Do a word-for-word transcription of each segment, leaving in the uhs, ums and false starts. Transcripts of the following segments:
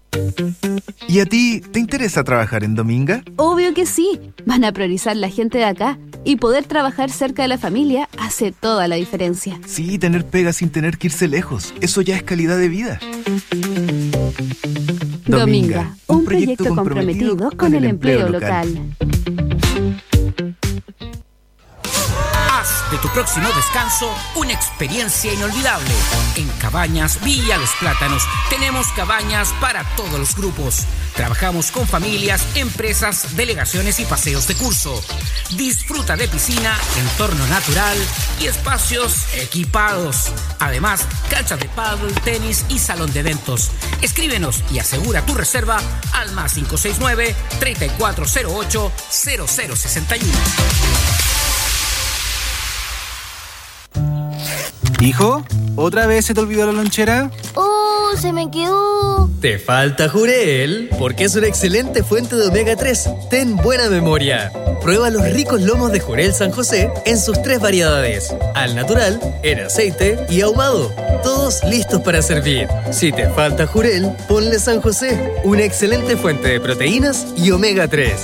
¿Y a ti te interesa trabajar en Dominga? Obvio que sí. Van a priorizar la gente de acá. Y poder trabajar cerca de la familia hace toda la diferencia. Sí, tener pega sin tener que irse lejos. Eso ya es calidad de vida. Dominga, un, un proyecto, proyecto comprometido con, con el empleo local. local. Haz de tu próximo descanso una experiencia inolvidable. En Cabañas Villa Los Plátanos tenemos cabañas para todos los grupos. Trabajamos con familias, empresas, delegaciones y paseos de curso. Disfruta de piscina, entorno natural y espacios equipados. Además, canchas de pádel, tenis y salón de eventos. Escríbenos y asegura tu reserva al más cinco seis nueve, tres cuatro cero ocho, cero cero seis uno. Hijo, ¿otra vez se te olvidó la lonchera? ¡Oh, se me quedó! Te falta Jurel, porque es una excelente fuente de omega tres. Ten buena memoria. Prueba los ricos lomos de Jurel San José en sus tres variedades: al natural, en aceite y ahumado. Todos listos para servir. Si te falta Jurel, ponle San José, una excelente fuente de proteínas y omega tres.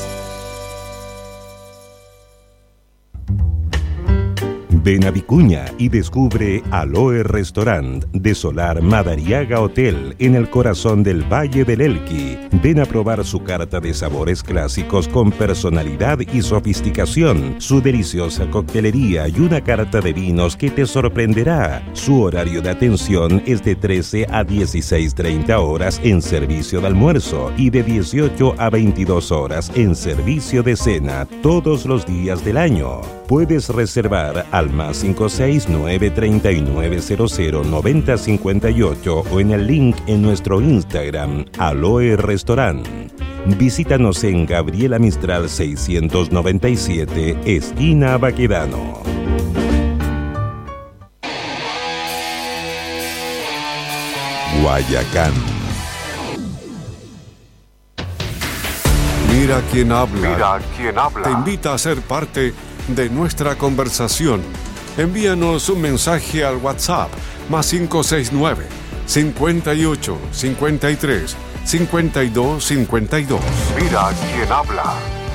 Ven a Vicuña y descubre Aloe Restaurant de Solar Madariaga Hotel en el corazón del Valle del Elqui. Ven a probar su carta de sabores clásicos con personalidad y sofisticación, su deliciosa coctelería y una carta de vinos que te sorprenderá. Su horario de atención es de trece a dieciséis treinta horas en servicio de almuerzo y de dieciocho a veintidós horas en servicio de cena todos los días del año. Puedes reservar al más cinco seis nueve, tres nueve cero cero, nueve cero cinco ocho o en el link en nuestro Instagram, Aloe Restaurant. Visítanos en Gabriela Mistral seiscientos noventa y siete, esquina Baquedano. Guayacán. Mira quién habla. Mira quién habla. Te invita a ser parte de nuestra conversación. Envíanos un mensaje al WhatsApp más cinco seis nueve, cincuenta y ocho, cincuenta y tres, cincuenta y dos, cincuenta y dos. Mira quién habla.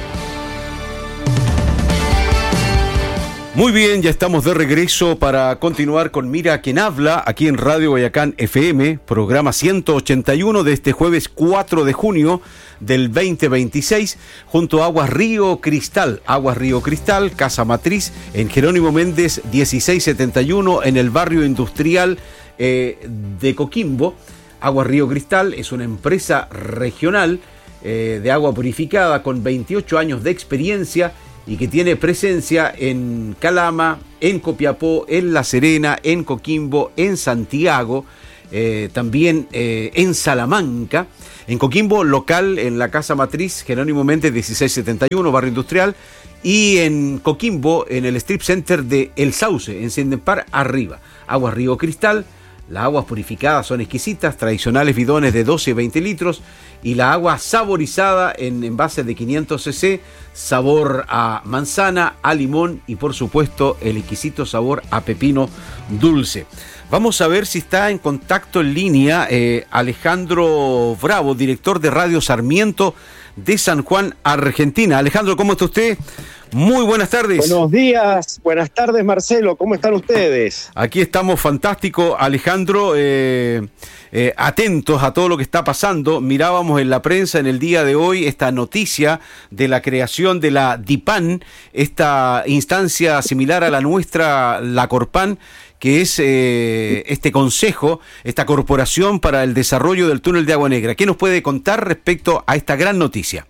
Muy bien, ya estamos de regreso para continuar con Mira quién habla aquí en Radio Guayacán F M, programa ciento ochenta y uno de este jueves cuatro de junio del veinte veintiséis, junto a Aguas Río Cristal. Aguas Río Cristal, Casa Matriz, en Jerónimo Méndez dieciséis setenta y uno, en el barrio industrial eh, de Coquimbo. Aguas Río Cristal es una empresa regional eh, de agua purificada con veintiocho años de experiencia y que tiene presencia en Calama, en Copiapó, en La Serena, en Coquimbo, en Santiago, eh, también eh, en Salamanca. En Coquimbo, local en la Casa Matriz, Jerónimo Méndez dieciséis setenta y uno, barrio industrial, y en Coquimbo, en el Strip Center de El Sauce, en Sendepar, arriba. Aguas Río Cristal. Las aguas purificadas son exquisitas, tradicionales bidones de doce y veinte litros, y la agua saborizada en envases de quinientos centilitros, sabor a manzana, a limón y por supuesto el exquisito sabor a pepino dulce. Vamos a ver si está en contacto en línea eh, Alejandro Bravo, director de Radio Sarmiento de San Juan, Argentina. Alejandro, ¿cómo está usted? Muy buenas tardes. Buenos días, buenas tardes Marcelo, ¿cómo están ustedes? Aquí estamos fantástico, Alejandro, eh, eh, atentos a todo lo que está pasando. Mirábamos en la prensa en el día de hoy esta noticia de la creación de la DIPAN, esta instancia similar a la nuestra, la Corpan, que es eh, este consejo, esta corporación para el desarrollo del túnel de Agua Negra. ¿Qué nos puede contar respecto a esta gran noticia?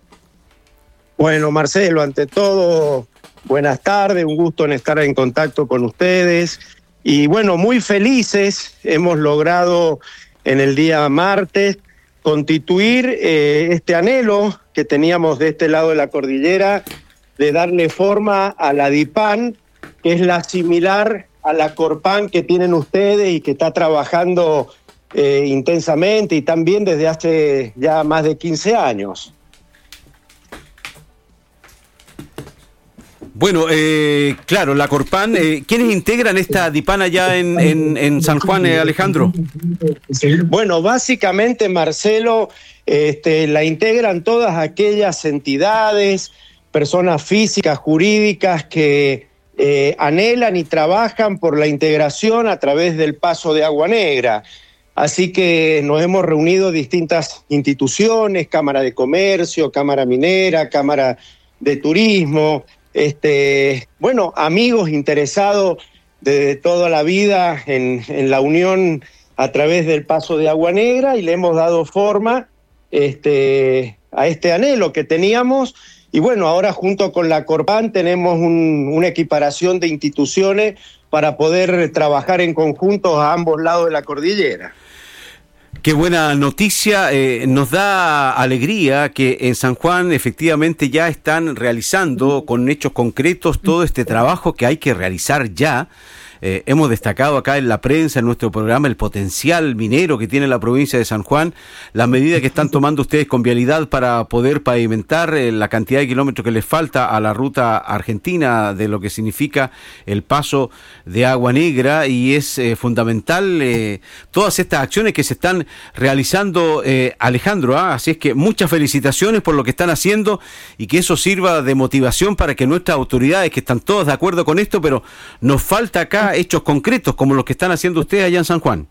Bueno, Marcelo, ante todo, buenas tardes, un gusto en estar en contacto con ustedes. Y bueno, muy felices, hemos logrado en el día martes constituir eh, este anhelo que teníamos de este lado de la cordillera, de darle forma a la DIPAN, que es la similar a la Corpan que tienen ustedes y que está trabajando eh, intensamente y también desde hace ya más de quince años. Bueno, eh, claro, la Corpan, eh, ¿quiénes integran esta DIPAN allá en, en, en San Juan, eh, Alejandro? Bueno, básicamente, Marcelo, este, la integran todas aquellas entidades, personas físicas, jurídicas que eh, anhelan y trabajan por la integración a través del paso de Agua Negra. Así que nos hemos reunido distintas instituciones, Cámara de Comercio, Cámara Minera, Cámara de Turismo, este, bueno, amigos interesados de toda la vida en, en la unión a través del paso de Agua Negra, y le hemos dado forma este, a este anhelo que teníamos. Y bueno, ahora junto con la Corpan tenemos un, una equiparación de instituciones para poder trabajar en conjunto a ambos lados de la cordillera. Qué buena noticia, eh, nos da alegría que en San Juan efectivamente ya están realizando con hechos concretos todo este trabajo que hay que realizar ya. Eh, hemos destacado acá en la prensa, en nuestro programa, el potencial minero que tiene la provincia de San Juan, las medidas que están tomando ustedes con Vialidad para poder pavimentar eh, la cantidad de kilómetros que les falta a la ruta argentina de lo que significa el paso de Agua Negra, y es eh, fundamental eh, todas estas acciones que se están realizando, eh, Alejandro, ¿ah? Así es que muchas felicitaciones por lo que están haciendo y que eso sirva de motivación para que nuestras autoridades, que están todas de acuerdo con esto, pero nos falta acá hechos concretos como los que están haciendo ustedes allá en San Juan.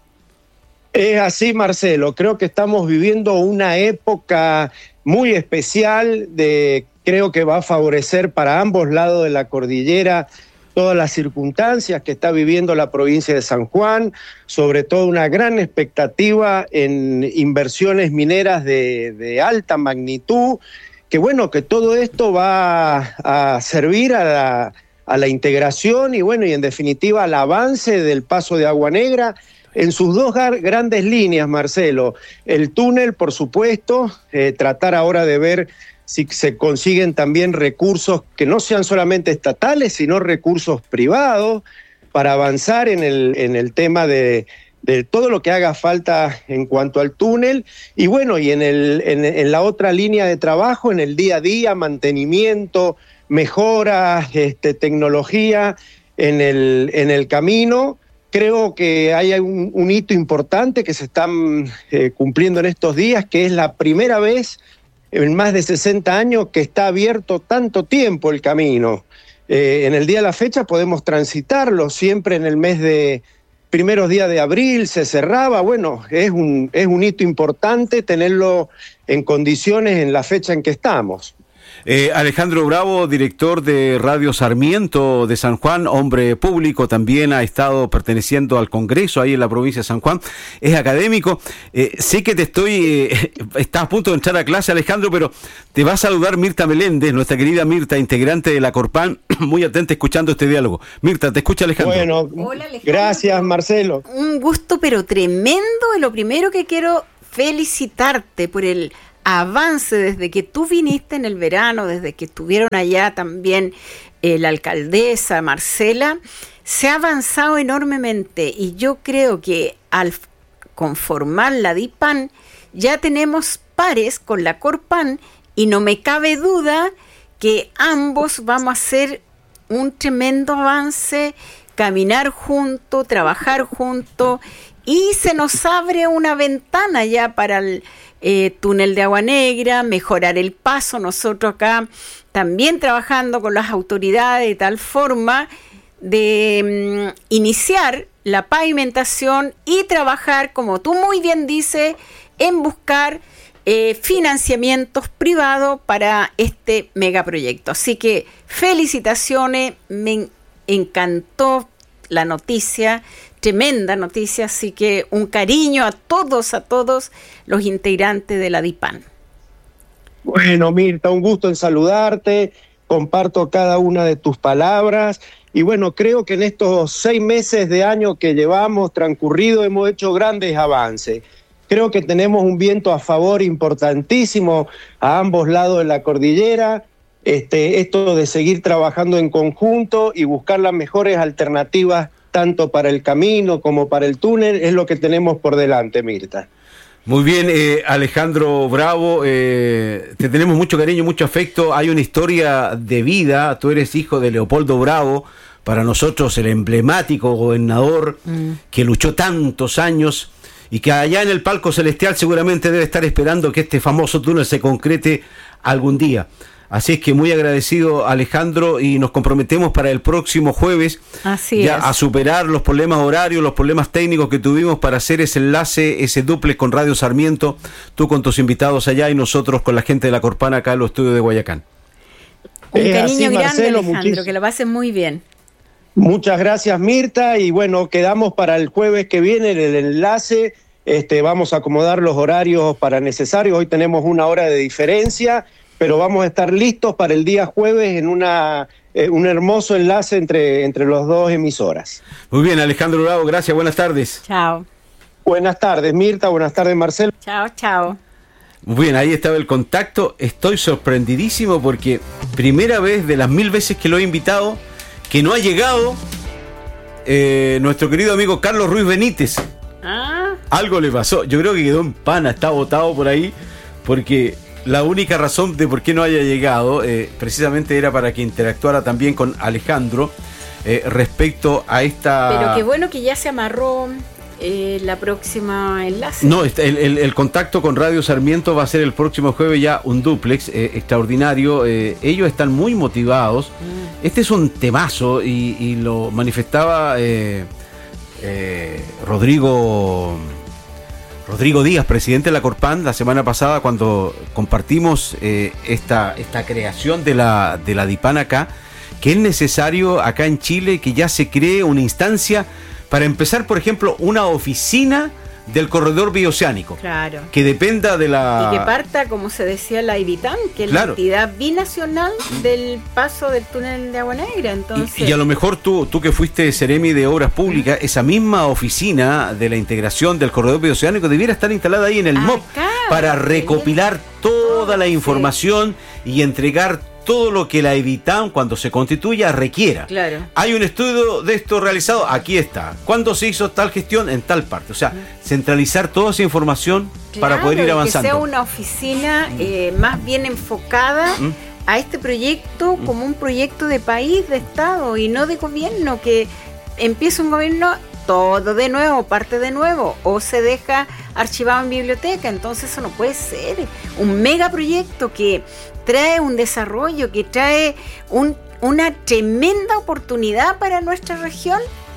Es así, Marcelo. Creo que estamos viviendo una época muy especial, de, creo que va a favorecer para ambos lados de la cordillera todas las circunstancias que está viviendo la provincia de San Juan, sobre todo una gran expectativa en inversiones mineras de, de alta magnitud, que bueno, que todo esto va a servir a la a la integración y bueno, y en definitiva al avance del paso de Agua Negra en sus dos gar- grandes líneas, Marcelo. El túnel, por supuesto, eh, tratar ahora de ver si se consiguen también recursos que no sean solamente estatales, sino recursos privados para avanzar en el, en el tema de, de todo lo que haga falta en cuanto al túnel. Y bueno, y en, el, en, en la otra línea de trabajo, en el día a día, mantenimiento, mejora, este, tecnología en el, en el camino. Creo que hay un, un hito importante que se están eh, cumpliendo en estos días, que es la primera vez en más de sesenta años que está abierto tanto tiempo el camino. Eh, en el día de la fecha podemos transitarlo, siempre en el mes de primeros días de abril se cerraba. Bueno, es un, es un hito importante tenerlo en condiciones en la fecha en que estamos. Eh, Alejandro Bravo, director de Radio Sarmiento de San Juan, hombre público, también ha estado perteneciendo al Congreso ahí en la provincia de San Juan, es académico. Eh, sé que te estoy, eh, estás a punto de entrar a clase, Alejandro, pero te va a saludar Mirta Meléndez, nuestra querida Mirta, integrante de la Corpan, muy atenta escuchando este diálogo. Mirta, te escucha Alejandro. Bueno, Hola, Alejandro. Gracias, Marcelo. Un gusto, pero tremendo. Y lo primero que quiero felicitarte por el avance desde que tú viniste en el verano, desde que estuvieron allá también eh, la alcaldesa Marcela, se ha avanzado enormemente, y yo creo que al conformar la DIPAN ya tenemos pares con la Corpan, y no me cabe duda que ambos vamos a hacer un tremendo avance, caminar juntos, trabajar juntos, y se nos abre una ventana ya para el Eh, túnel de Agua Negra, mejorar el paso. Nosotros acá también trabajando con las autoridades de tal forma de mm, iniciar la pavimentación y trabajar, como tú muy bien dices, en buscar eh, financiamientos privados para este megaproyecto. Así que felicitaciones, me encantó la noticia, tremenda noticia, así que un cariño a todos, a todos los integrantes de la DIPAN. Bueno, Mirta, un gusto en saludarte, comparto cada una de tus palabras, y bueno, creo que en estos seis meses de año que llevamos transcurrido hemos hecho grandes avances. Creo que tenemos un viento a favor importantísimo a ambos lados de la cordillera. Este, esto de seguir trabajando en conjunto y buscar las mejores alternativas tanto para el camino como para el túnel es lo que tenemos por delante, Mirta. Muy bien, eh, Alejandro Bravo, eh, te tenemos mucho cariño, mucho afecto. Hay una historia de vida. Tú eres hijo de Leopoldo Bravo, para nosotros el emblemático gobernador mm. que luchó tantos años y que allá en el palco celestial seguramente debe estar esperando que este famoso túnel se concrete algún día. Así es que muy agradecido, Alejandro, y nos comprometemos para el próximo jueves Así ya es. a superar los problemas horarios, los problemas técnicos que tuvimos para hacer ese enlace, ese duplex con Radio Sarmiento, tú con tus invitados allá y nosotros con la gente de la Corpana acá en los estudios de Guayacán. Un Eh, cariño así, grande, Marcelo, Alejandro, muchis- que lo pasen muy bien. Muchas gracias, Mirta, y bueno, quedamos para el jueves que viene el enlace. Este, vamos a acomodar los horarios para necesarios. Hoy tenemos una hora de diferencia, pero vamos a estar listos para el día jueves en una eh, un hermoso enlace entre, entre las dos emisoras. Muy bien, Alejandro Bravo, gracias, buenas tardes. Chao. Buenas tardes, Mirta, buenas tardes, Marcelo. Chao, chao. Muy bien, ahí estaba el contacto. Estoy sorprendidísimo porque primera vez de las mil veces que lo he invitado que no ha llegado eh, nuestro querido amigo Carlos Ruiz Benítez. Ah. Algo le pasó. Yo creo que quedó en pana, está botado por ahí, porque la única razón de por qué no haya llegado eh, precisamente era para que interactuara también con Alejandro eh, respecto a esta... Pero qué bueno que ya se amarró eh, la próxima enlace. No, el, el, el contacto con Radio Sarmiento va a ser el próximo jueves, ya un dúplex eh, extraordinario. Eh, ellos están muy motivados. Mm. Este es un temazo y, y lo manifestaba eh, eh, Rodrigo... Rodrigo Díaz, presidente de la Corpan, la semana pasada cuando compartimos eh, esta, esta creación de la, de la DIPAN acá, que es necesario acá en Chile que ya se cree una instancia para empezar, por ejemplo, una oficina del corredor bioceánico. Claro. Que dependa de la... Y que parta, como se decía, la IBITAN, que es Claro. la entidad binacional del paso del túnel de Agua Negra. Entonces, Y, y a lo mejor tú, tú que fuiste Seremi de Obras Públicas, esa misma oficina de la integración del corredor bioceánico debiera estar instalada ahí en el M O P para recopilar toda la información y entregar todo lo que la EBITAN, cuando se constituya, requiera. Claro. Hay un estudio de esto realizado, aquí está. ¿Cuándo se hizo tal gestión? En tal parte. O sea, centralizar toda esa información para Claro, poder ir y avanzando. que sea una oficina eh, más bien enfocada ¿Mm? a este proyecto como un proyecto de país, de Estado y no de gobierno, que empieza un gobierno todo de nuevo, parte de nuevo, o se deja archivado en biblioteca. Entonces eso no puede ser. Un megaproyecto que trae un desarrollo, que trae un, una tremenda oportunidad para nuestra región.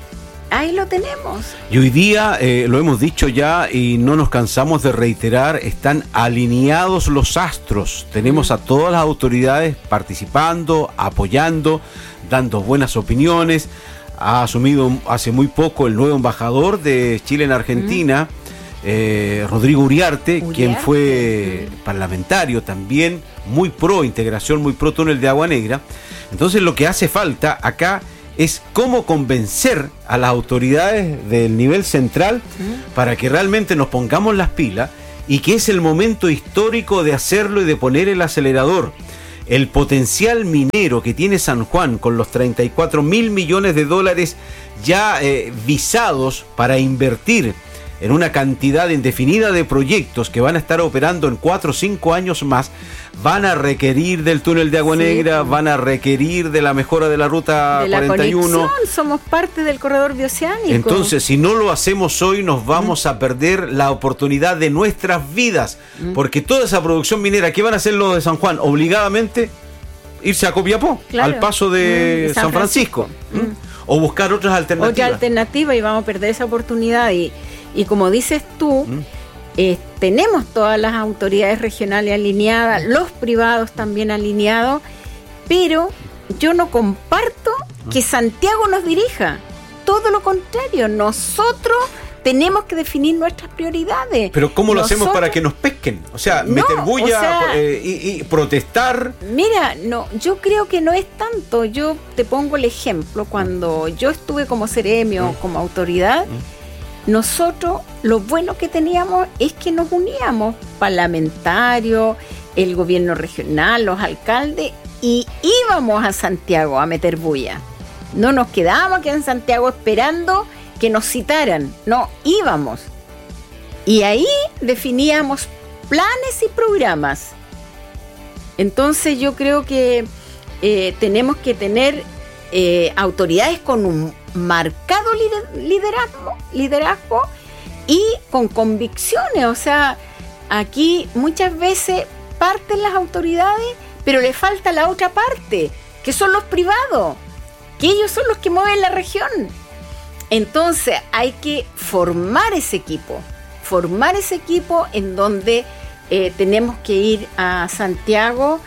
Ahí lo tenemos. Y hoy día, eh, lo hemos dicho ya y no nos cansamos de reiterar, están alineados los astros. Tenemos a todas las autoridades participando, apoyando, dando buenas opiniones. Ha asumido hace muy poco el nuevo embajador de Chile en Argentina, mm. eh, Rodrigo Uriarte, Uriarte, quien fue mm. parlamentario también, muy pro integración, muy pro túnel de Agua Negra. Entonces lo que hace falta acá es cómo convencer a las autoridades del nivel central ¿Mm? para que realmente nos pongamos las pilas y que es el momento histórico de hacerlo y de poner el acelerador. El potencial minero que tiene San Juan con los treinta y cuatro mil millones de dólares ya eh, visados para invertir en una cantidad indefinida de proyectos que van a estar operando en cuatro o cinco años más, van a requerir del túnel de Agua sí, Negra, sí. van a requerir de la mejora de la ruta de cuarenta y uno. La conexión, somos parte del corredor bioceánico. Entonces, si no lo hacemos hoy, nos vamos mm. a perder la oportunidad de nuestras vidas, mm. porque toda esa producción minera, ¿qué van a hacer los de San Juan? Obligadamente irse a Copiapó, claro. al paso de mm. San, San Francisco, Francisco. Mm. o buscar otras alternativas. Otra alternativa y vamos a perder esa oportunidad y Y como dices tú, ¿Mm? eh, tenemos todas las autoridades regionales alineadas, los privados también alineados, pero yo no comparto que Santiago nos dirija. Todo lo contrario, nosotros tenemos que definir nuestras prioridades. Pero ¿cómo lo nosotros... hacemos para que nos pesquen? O sea, no, meter bulla o sea, eh, y, y protestar. Mira, no, yo creo que no es tanto. Yo te pongo el ejemplo. Cuando yo estuve como Seremio, ¿Mm? como autoridad, ¿Mm? nosotros lo bueno que teníamos es que nos uníamos, parlamentarios, el gobierno regional, los alcaldes, y íbamos a Santiago a meter bulla. No nos quedábamos aquí en Santiago esperando que nos citaran, no, íbamos. Y ahí definíamos planes y programas. Entonces yo creo que eh, tenemos que tener eh, autoridades con un marcado liderazgo, liderazgo y con convicciones. O sea, aquí muchas veces parten las autoridades, pero le falta la otra parte, que son los privados, que ellos son los que mueven la región. Entonces hay que formar ese equipo, formar ese equipo en donde eh, tenemos que ir a Santiago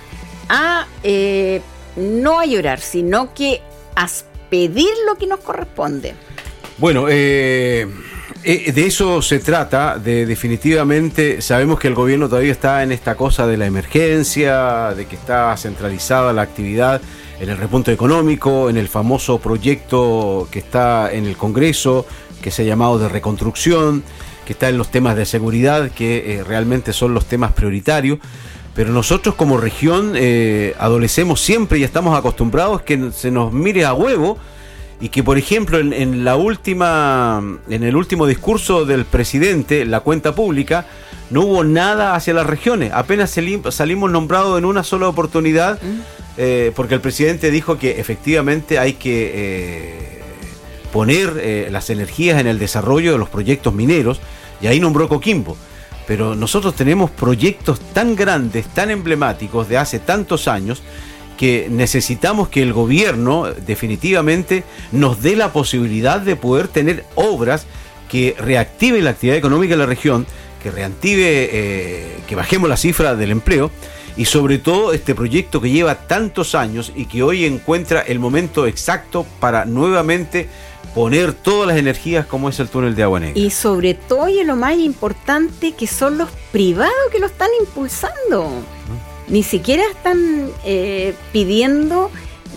a eh, no a llorar, sino que a pedir lo que nos corresponde. Bueno, eh, eh, de eso se trata, de definitivamente sabemos que el gobierno todavía está en esta cosa de la emergencia, de que está centralizada la actividad en el repunte económico, en el famoso proyecto que está en el Congreso, que se ha llamado de reconstrucción, que está en los temas de seguridad, que eh, realmente son los temas prioritarios. Pero nosotros como región eh, adolecemos siempre y estamos acostumbrados que se nos mire a huevo y que, por ejemplo, en, en la última, en el último discurso del presidente, la cuenta pública, no hubo nada hacia las regiones. Apenas salimos nombrados en una sola oportunidad, eh, porque el presidente dijo que efectivamente hay que eh, poner eh, las energías en el desarrollo de los proyectos mineros, y ahí nombró Coquimbo. Pero nosotros tenemos proyectos tan grandes, tan emblemáticos de hace tantos años, que necesitamos que el gobierno definitivamente nos dé la posibilidad de poder tener obras que reactiven la actividad económica de la región, que reactive, eh, que bajemos la cifra del empleo, y sobre todo este proyecto que lleva tantos años y que hoy encuentra el momento exacto para nuevamente poner todas las energías, como es el túnel de Agua Negra. Y sobre todo, y lo más importante, que son los privados que lo están impulsando. ¿Mm? Ni siquiera están eh, pidiendo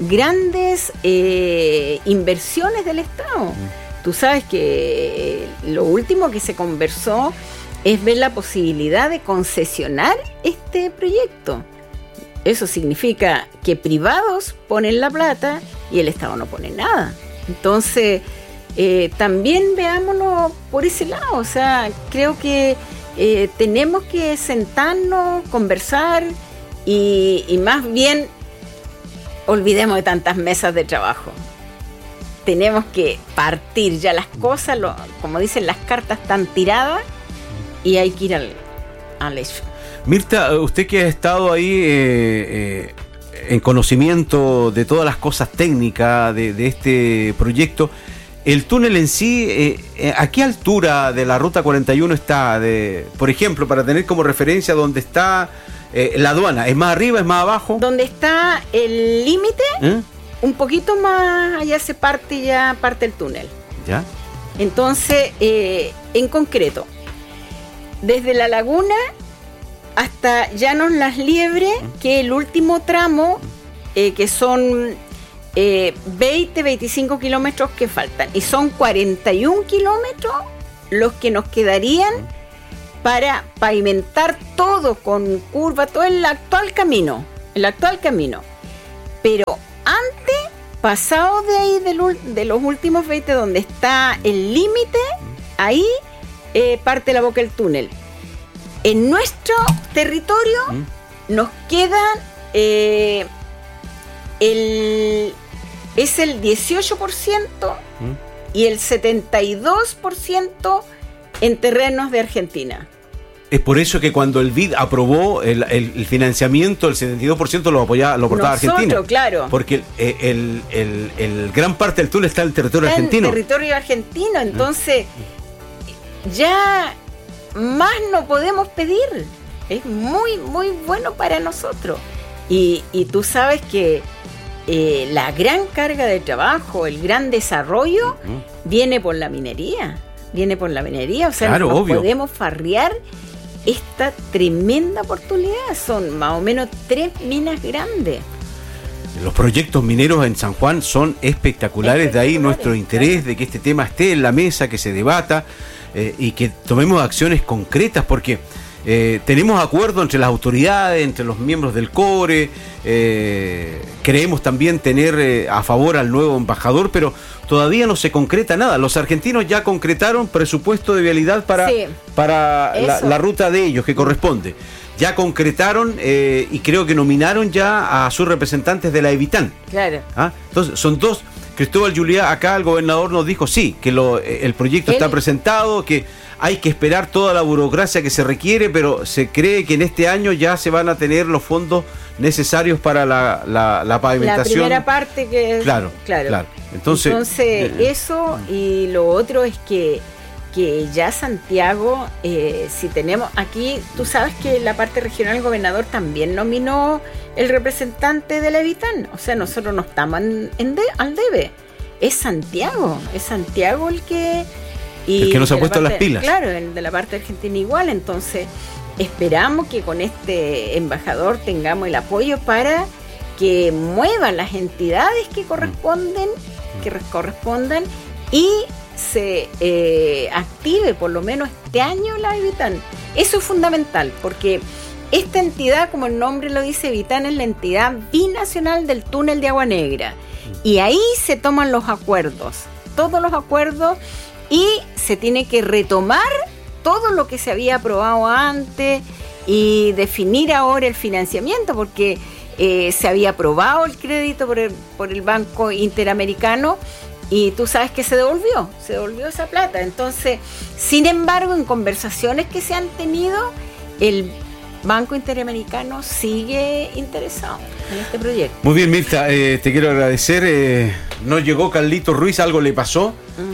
grandes eh, inversiones del Estado. ¿Mm? Tú sabes que lo último que se conversó es ver la posibilidad de concesionar este proyecto. Eso significa que privados ponen la plata y el Estado no pone nada. Entonces, eh, también veámoslo por ese lado. O sea, creo que eh, tenemos que sentarnos, conversar y, y más bien olvidemos de tantas mesas de trabajo. Tenemos que partir ya las cosas, lo, como dicen, las cartas están tiradas y hay que ir al, al hecho. Mirta, usted que ha estado ahí eh, eh, en conocimiento de todas las cosas técnicas de, de este proyecto, el túnel en sí, eh, ¿a qué altura de la ruta cuarenta y uno está? De, por ejemplo, para tener como referencia dónde está eh, la aduana, ¿es más arriba, es más abajo? Donde está el límite, ¿eh? Un poquito más allá se parte ya parte el túnel. ¿Ya? Entonces, eh, en concreto, desde la laguna hasta Llanos Las Liebres, que es el último tramo, eh, que son eh, veinte, veinticinco kilómetros que faltan, y son cuarenta y un kilómetros los que nos quedarían para pavimentar todo con curva, todo el actual camino, el actual camino. Pero antes, pasado de ahí de, de los últimos veinte, donde está el límite, ahí eh, parte la boca del túnel. En nuestro territorio ¿Mm? nos quedan eh, el es el dieciocho por ciento ¿Mm? y el setenta y dos por ciento en terrenos de Argentina. Es por eso que cuando el B I D aprobó el, el, el financiamiento, el setenta y dos por ciento lo apoyaba, lo aportaba Nosotros, Argentina. Claro. Porque el, el, el, el gran parte del túnel está en el territorio está argentino. En el territorio argentino, entonces ¿Mm? ya más no podemos pedir. Es muy, muy bueno para nosotros. Y, y tú sabes que eh, la gran carga de trabajo, el gran desarrollo, uh-huh. viene por la minería. Viene por la minería. O sea, claro, no obvio. podemos farrear esta tremenda oportunidad. Son más o menos tres minas grandes. Los proyectos mineros en San Juan son espectaculares, espectaculares de ahí nuestro interés claro. de que este tema esté en la mesa, que se debata. Eh, y que tomemos acciones concretas, porque Eh, tenemos acuerdo entre las autoridades, entre los miembros del CORE, eh, creemos también tener eh, a favor al nuevo embajador, pero todavía no se concreta nada. Los argentinos ya concretaron presupuesto de vialidad para, sí, para la, la ruta de ellos que corresponde. Ya concretaron eh, y creo que nominaron ya a sus representantes de la Evitán. Claro. ¿Ah? Entonces son dos. Cristóbal Juliá, acá el gobernador nos dijo sí, que lo, el proyecto Él... está presentado, que hay que esperar toda la burocracia que se requiere, pero se cree que en este año ya se van a tener los fondos necesarios para la, la, la pavimentación. La primera parte que es... Claro, claro. claro. Entonces, Entonces eh, eso, y lo otro es que, que ya Santiago, eh, si tenemos aquí, tú sabes que la parte regional el gobernador también nominó el representante de la Evitán, o sea, nosotros no estamos en, en de, al debe, es Santiago, es Santiago el que... Y el que nos ha puesto parte, las pilas. Claro, el de la parte argentina igual, entonces esperamos que con este embajador tengamos el apoyo para que muevan las entidades que corresponden, que correspondan y se eh, active por lo menos este año la Evitán. Eso es fundamental, porque esta entidad, como el nombre lo dice, Evitán es la entidad binacional del túnel de Agua Negra, y ahí se toman los acuerdos, todos los acuerdos, y se tiene que retomar todo lo que se había aprobado antes y definir ahora el financiamiento, porque eh, se había aprobado el crédito por el, por el Banco Interamericano y tú sabes que se devolvió, se devolvió esa plata. Entonces, sin embargo, en conversaciones que se han tenido, el Banco Interamericano sigue interesado en este proyecto. Muy bien, Mirta, eh, te quiero agradecer. Eh, no llegó Carlito Ruiz, algo le pasó, mm.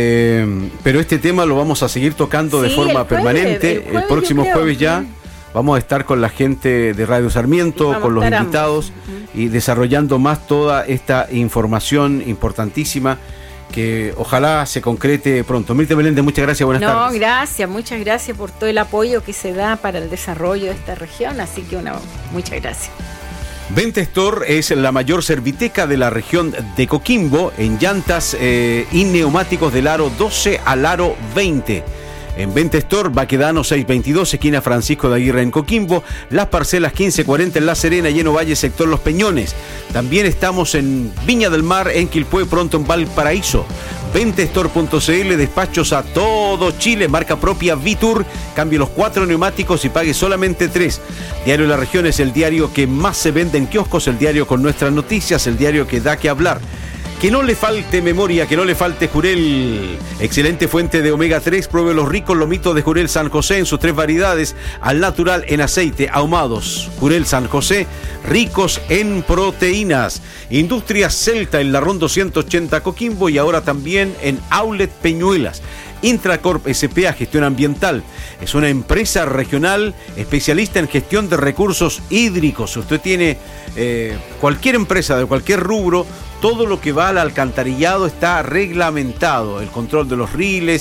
eh, pero este tema lo vamos a seguir tocando sí, de forma el jueves, permanente. El, jueves, el próximo jueves ya mm. vamos a estar con la gente de Radio Sarmiento, con los invitados mm. y desarrollando más toda esta información importantísima que ojalá se concrete pronto. Mirta Meléndez, muchas gracias, buenas no, tardes. No, gracias, muchas gracias por todo el apoyo que se da para el desarrollo de esta región, así que una, muchas gracias. Ventestor es la mayor serviteca de la región de Coquimbo en llantas eh, y neumáticos del aro doce al aro veinte. En Ventestor, Baquedano seiscientos veintidós, esquina Francisco de Aguirre en Coquimbo, Las Parcelas quince cuarenta en La Serena y en Ovalle, sector Los Peñones. También estamos en Viña del Mar, en Quilpué, pronto en Valparaíso. Ventestor punto c l, despachos a todo Chile, marca propia Vitur, cambie los cuatro neumáticos y pague solamente tres. Diario La Región es el diario que más se vende en kioscos, el diario con nuestras noticias, el diario que da que hablar. Que no le falte memoria, que no le falte Jurel. Excelente fuente de omega tres. Pruebe los ricos lomitos de Jurel San José en sus tres variedades, al natural, en aceite, ahumados. Jurel San José, ricos en proteínas. Industria Celta en la Ron doscientos ochenta Coquimbo y ahora también en Outlet Peñuelas. Intracorp S P A Gestión Ambiental es una empresa regional especialista en gestión de recursos hídricos. Si usted tiene eh, cualquier empresa de cualquier rubro, todo lo que va al alcantarillado está reglamentado. El control de los riles,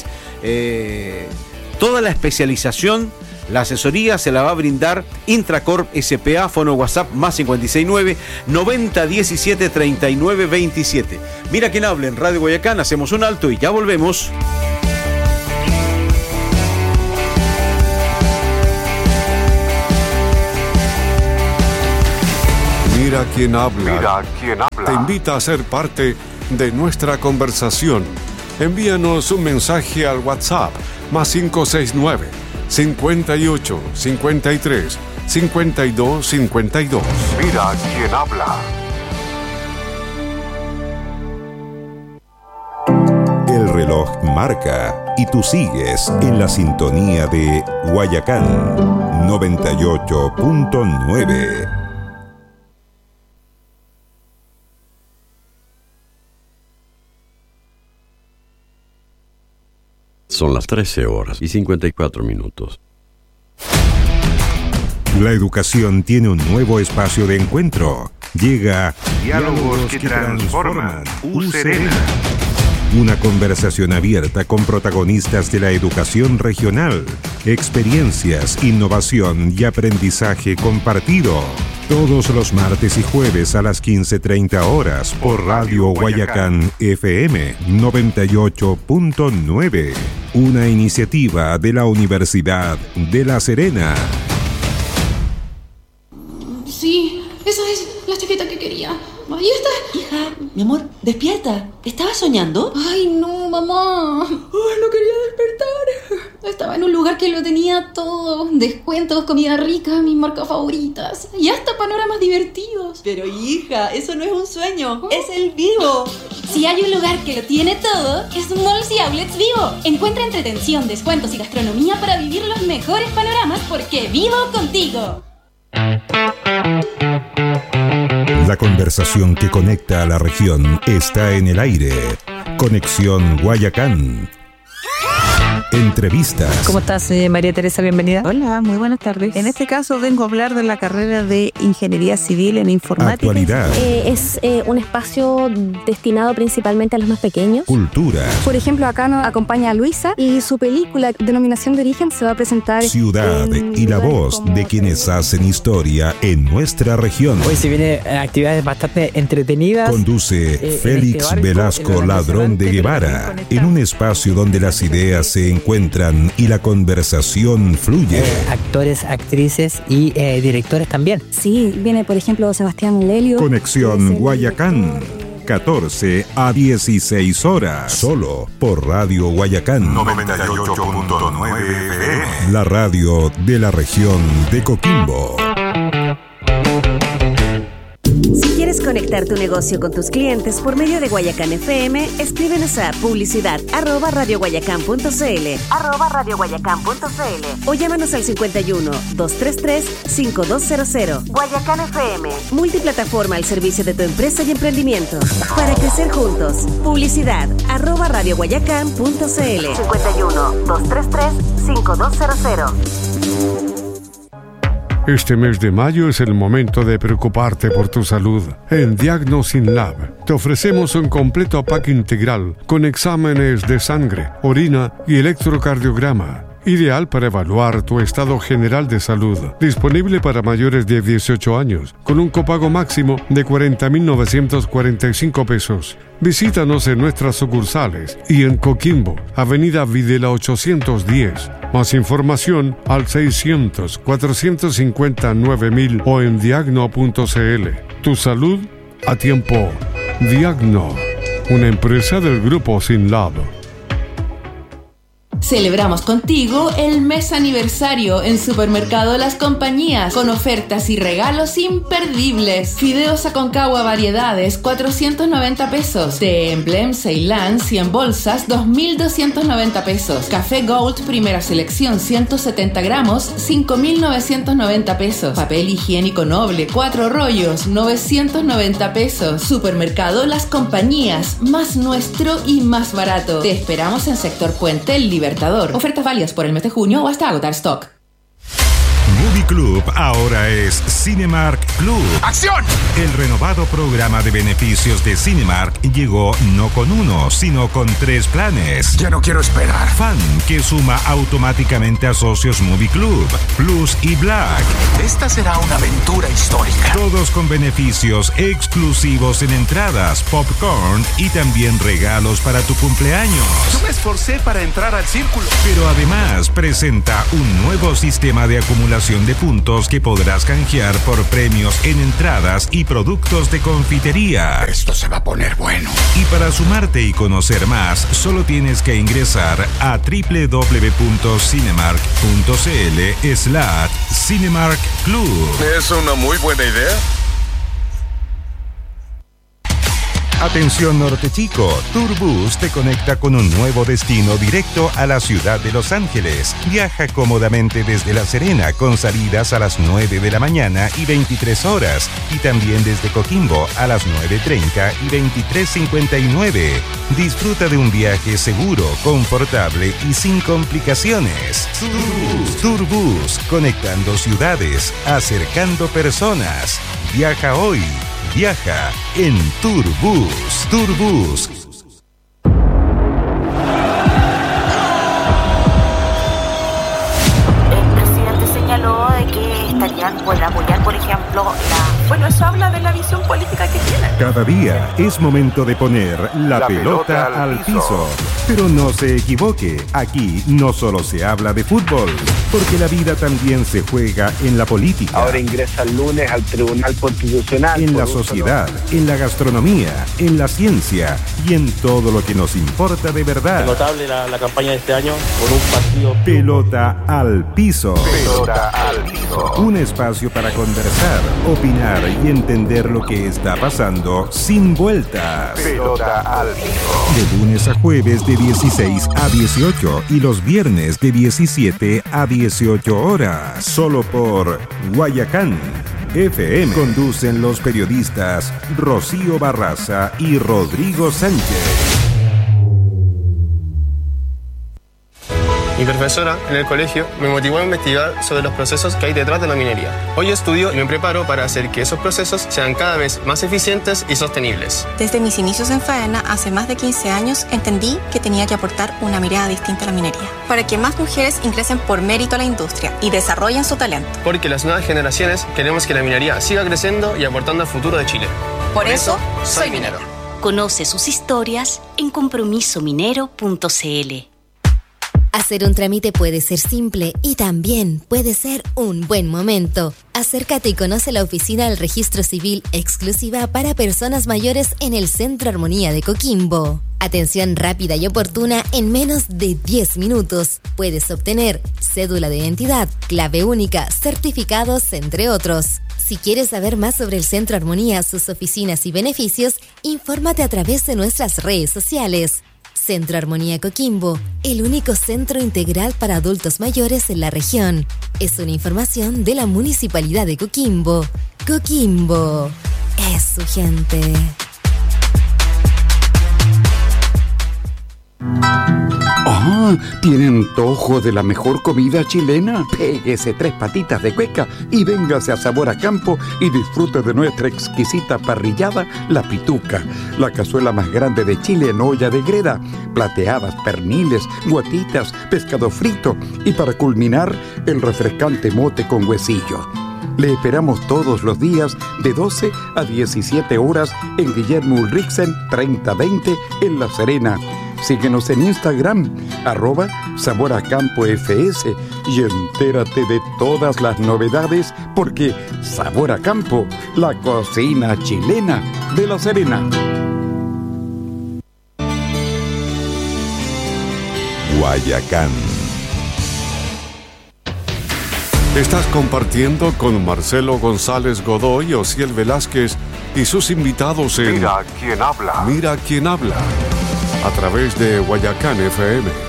eh, toda la especialización, la asesoría se la va a brindar Intracorp S P A, fono WhatsApp más cinco seis nueve, noventa diecisiete, treinta y nueve veintisiete. Mira quién habla en Radio Guayacán, hacemos un alto y ya volvemos. Mira quién habla. Mira quién habla. Te invita a ser parte de nuestra conversación. Envíanos un mensaje al WhatsApp más cinco seis nueve, cincuenta y ocho, cincuenta y tres, cincuenta y dos, cincuenta y dos. Mira quién habla. El reloj marca y tú sigues en la sintonía de Guayacán noventa y ocho punto nueve. Son las trece horas y cincuenta y cuatro minutos. La educación tiene un nuevo espacio de encuentro. Llega Diálogos que transforman. U Serena. Una conversación abierta con protagonistas de la educación regional, experiencias, innovación y aprendizaje compartido. Todos los martes y jueves a las quince treinta horas por Radio Guayacán F M noventa y ocho punto nueve. una iniciativa de la Universidad de La Serena. Sí, esa es la chaqueta que quería. Ahí está. Hija, mi amor, despierta. ¿Estabas soñando? Ay, no, mamá. Ay, no quería despertar. Estaba en un lugar que lo tenía todo. Descuentos, comida rica, mis marcas favoritas. Y hasta panoramas divertidos. Pero hija, eso no es un sueño. ¿Oh? Es el Vivo. Si hay un lugar que lo tiene todo, es Malls y Outlets Vivo. Encuentra entretención, descuentos y gastronomía para vivir los mejores panoramas porque vivo contigo. La conversación que conecta a la región está en el aire. Conexión Guayacán. Entrevistas. ¿Cómo estás, eh, María Teresa? Bienvenida. Hola, muy buenas tardes. En este caso vengo a hablar de la carrera de Ingeniería Civil en Informática. Actualidad. Eh, es eh, un espacio destinado principalmente a los más pequeños. Cultura. Por ejemplo, acá nos acompaña a Luisa y su película Denominación de Origen se va a presentar. Ciudad y la voz de quienes hacen historia en nuestra región. Hoy se vienen actividades bastante entretenidas. Conduce eh, Félix este barco, Velasco Ladrón de Guevara, en un espacio donde las ideas se encuentran y la conversación fluye. Eh, actores, actrices y eh, directores también. Sí, viene por ejemplo Sebastián Lelio. Conexión Guayacán, catorce a dieciséis horas, solo por Radio Guayacán noventa y ocho punto nueve F M. La radio de la región de Coquimbo. Si quieres conectar tu negocio con tus clientes por medio de Guayacán F M, escríbenos a publicidad arroba radioguayacán.cl arroba radioguayacán.cl o llámanos al cincuenta y uno, doscientos treinta y tres, cincuenta y dos cero cero. Guayacán F M, multiplataforma al servicio de tu empresa y emprendimiento. Para crecer juntos, publicidad arroba radioguayacán.cl cincuenta y uno, doscientos treinta y tres, cincuenta y dos cero cero. Este mes de mayo es el momento de preocuparte por tu salud. En Diagnosin Lab te ofrecemos un completo pack integral con exámenes de sangre, orina y electrocardiograma. Ideal para evaluar tu estado general de salud. Disponible para mayores de dieciocho años, con un copago máximo de cuarenta mil novecientos cuarenta y cinco pesos. Visítanos en nuestras sucursales y en Coquimbo, Avenida Videla ochocientos diez. Más información al seiscientos, cuatrocientos cincuenta, nueve mil o en diagno punto cl. Tu salud a tiempo. Diagno, una empresa del grupo Sinlab. Celebramos contigo el mes aniversario en Supermercado Las Compañías con ofertas y regalos imperdibles. Fideos Aconcagua variedades cuatrocientos noventa pesos. Té Emblem Ceilán cien bolsas dos mil doscientos noventa pesos. Café Gold primera selección ciento setenta gramos cinco mil novecientos noventa pesos. Papel higiénico noble cuatro rollos novecientos noventa pesos. Supermercado Las Compañías, más nuestro y más barato. Te esperamos en Sector Puente El Libertador. Ofertas válidas por el mes de junio o hasta agotar stock. Movie Club ahora es Cinemark Club. ¡Acción! El renovado programa de beneficios de Cinemark llegó no con uno, sino con tres planes. Ya no quiero esperar. Fan, que suma automáticamente a socios Movie Club, Plus y Black. Esta será una aventura histórica. Todos con beneficios exclusivos en entradas, popcorn y también regalos para tu cumpleaños. Yo me esforcé para entrar al círculo. Pero además presenta un nuevo sistema de acumulación de puntos que podrás canjear por premios en entradas y productos de confitería. Esto se va a poner bueno. Y para sumarte y conocer más, solo tienes que ingresar a doble u doble u doble u punto cinemark punto cl slash Cinemark Club. ¿Es una muy buena idea? Atención Norte Chico, Turbus te conecta con un nuevo destino directo a la ciudad de Los Ángeles. Viaja cómodamente desde La Serena con salidas a las nueve de la mañana y veintitrés horas y también desde Coquimbo a las nueve treinta y veintitrés cincuenta y nueve. Disfruta de un viaje seguro, confortable y sin complicaciones. Turbus, Turbus, conectando ciudades, acercando personas. Viaja hoy. Viaja en Turbus. Turbus. El presidente señaló de que esta apoyar, por apoyar, por ejemplo, la... Bueno, eso habla de la visión política que tienen. Cada día es momento de poner la, la pelota, pelota al piso. piso. Pero no se equivoque, aquí no solo se habla de fútbol, porque la vida también se juega en la política. Ahora ingresa el lunes al Tribunal Constitucional. En la sociedad, en la gastronomía, en la ciencia y en todo lo que nos importa de verdad. Es notable la, la campaña de este año por un partido. Pelota al piso. Pelota al piso. Un espacio para conversar, opinar y entender lo que está pasando sin vueltas. Pelota al piso. De lunes a jueves de dieciséis a dieciocho y los viernes de diecisiete a dieciocho horas. Solo por Guayacán F M. Conducen los periodistas Rocío Barraza y Rodrigo Sánchez. Mi profesora en el colegio me motivó a investigar sobre los procesos que hay detrás de la minería. Hoy estudio y me preparo para hacer que esos procesos sean cada vez más eficientes y sostenibles. Desde mis inicios en faena, hace más de quince años, entendí que tenía que aportar una mirada distinta a la minería, para que más mujeres ingresen por mérito a la industria y desarrollen su talento. Porque las nuevas generaciones queremos que la minería siga creciendo y aportando al futuro de Chile. Por, por eso, eso, soy minero. Conoce sus historias en compromiso minero punto c l. Hacer un trámite puede ser simple y también puede ser un buen momento. Acércate y conoce la oficina del Registro Civil exclusiva para personas mayores en el Centro Armonía de Coquimbo. Atención rápida y oportuna en menos de diez minutos. Puedes obtener cédula de identidad, clave única, certificados, entre otros. Si quieres saber más sobre el Centro Armonía, sus oficinas y beneficios, infórmate a través de nuestras redes sociales. Centro Armonía Coquimbo, el único centro integral para adultos mayores en la región. Es una información de la Municipalidad de Coquimbo. Coquimbo es su gente. Ah, ¿tiene antojo de la mejor comida chilena? Péguese tres patitas de cueca y véngase a Sabor a Campo y disfrute de nuestra exquisita parrillada, La Pituca, la cazuela más grande de Chile en olla de greda, plateadas, perniles, guatitas, pescado frito y para culminar, el refrescante mote con huesillo. Le esperamos todos los días de doce a diecisiete horas en Guillermo Ulrichsen treinta veinte en La Serena. Síguenos en Instagram, arroba Sabor a Campo F S y entérate de todas las novedades porque Sabor a Campo, la cocina chilena de La Serena. Guayacán. Estás compartiendo con Marcelo González Godoy, Osiel Velázquez y sus invitados en Mira quién habla. Mira quién habla. A través de Guayacán F M.